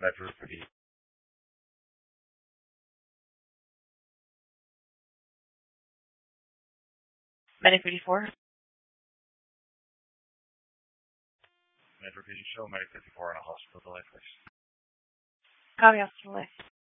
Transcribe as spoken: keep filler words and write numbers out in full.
Metro three. Medic fifty-four. Metro P show Medic fifty-four on a hospital delay, please. Copy, hospital delay.